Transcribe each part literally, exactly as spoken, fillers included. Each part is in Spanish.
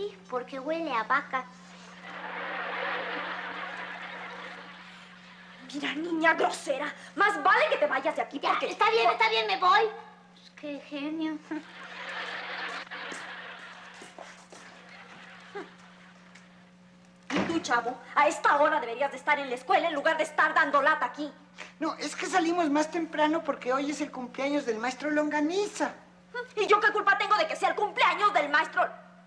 Sí, porque huele a vaca. Mira, niña grosera, más vale que te vayas de aquí porque... Ya, está bien, está bien, me voy. Pues qué genio. Y tú, chavo, a esta hora deberías de estar en la escuela en lugar de estar dando lata aquí. No, es que salimos más temprano porque hoy es el cumpleaños del maestro Longaniza. ¿Y yo qué culpa tengo de que sea el cumpleaños del maestro?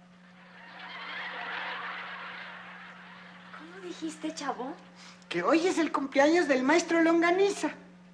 ¿Cómo dijiste, chavo? Que hoy es el cumpleaños del maestro Longaniza.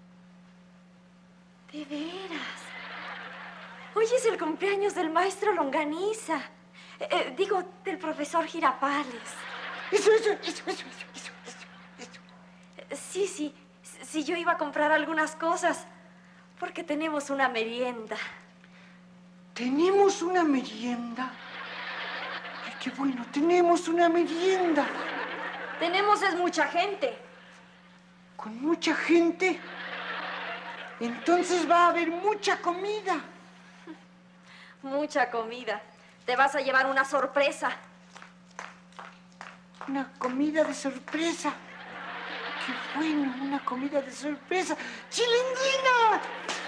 De veras. Hoy es el cumpleaños del maestro Longaniza. Eh, eh, digo, del profesor Girafales. Eso, eso, eso, eso, eso, eso, eso, eso. Sí, sí, sí, yo iba a comprar algunas cosas porque tenemos una merienda. ¿Tenemos una merienda? Ay, qué bueno, tenemos una merienda. Tenemos es mucha gente. ¿Con mucha gente? Entonces va a haber mucha comida. Mucha comida. Te vas a llevar una sorpresa. Una comida de sorpresa. Qué bueno, una comida de sorpresa. ¡Chilindrina!